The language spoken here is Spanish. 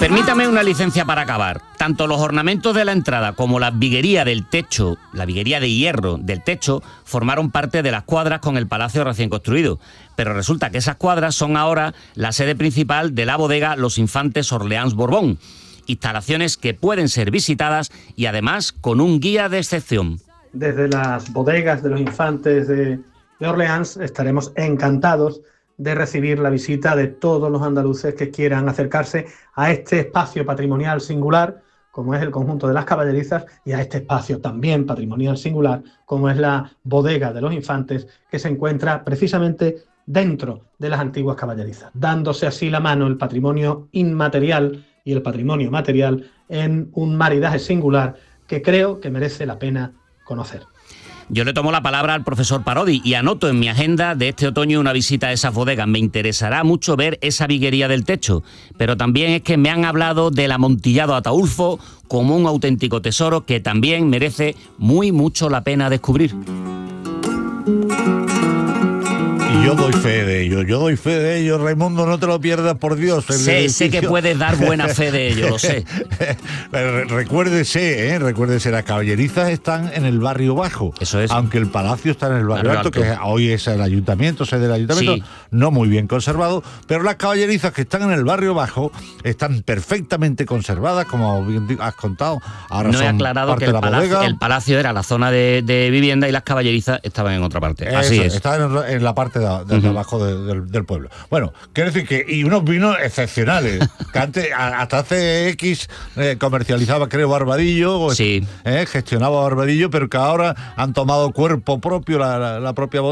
Permítame una licencia para acabar. Tanto los ornamentos de la entrada como la viguería del techo, la viguería de hierro del techo, formaron parte de las cuadras con el palacio recién construido. Pero resulta que esas cuadras son ahora la sede principal de la bodega Los Infantes Orleans Borbón. Instalaciones que pueden ser visitadas y además con un guía de excepción. Desde las bodegas de los Infantes de Orleans estaremos encantados de recibir la visita de todos los andaluces que quieran acercarse a este espacio patrimonial singular, como es el conjunto de las caballerizas, y a este espacio también patrimonial singular, como es la bodega de los Infantes, que se encuentra precisamente dentro de las antiguas caballerizas, dándose así la mano el patrimonio inmaterial y el patrimonio material en un maridaje singular que creo que merece la pena conocer. Yo le tomo la palabra al profesor Parodi y anoto en mi agenda de este otoño una visita a esas bodegas. Me interesará mucho ver esa viguería del techo, pero también es que me han hablado del amontillado Ataulfo como un auténtico tesoro que también merece mucho la pena descubrir. Y yo doy fe de ello, Raimundo, no te lo pierdas, por Dios. Sé que puedes dar buena fe de ello, lo sé. Recuérdese, las caballerizas están en el barrio bajo. Eso es. Aunque el palacio está en el barrio alto, que hoy es el ayuntamiento, sede del ayuntamiento, sí. No muy bien conservado, pero las caballerizas que están en el barrio bajo están perfectamente conservadas, como bien has contado. Ahora no he aclarado que el palacio era la zona de vivienda y las caballerizas estaban en otra parte. Así es. Estaban en la parte de abajo del pueblo. Bueno, quiero decir que y unos vinos excepcionales, que antes, hasta hace X comercializaba, creo, Barbadillo, sí. Gestionaba Barbadillo, pero que ahora han tomado cuerpo propio la propia bodega.